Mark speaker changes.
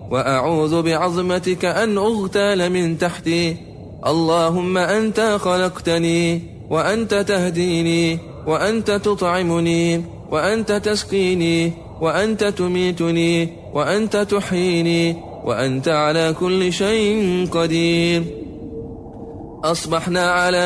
Speaker 1: وأعوذ بعظمتك أن أغتال من تحتي. اللهم أنت خلقتني، وأنت تهديني، وأنت تطعمني، وأنت تسقيني، وأنت تميتني، وأنت تحييني، وأنت على كل شيء قدير. أصبحنا على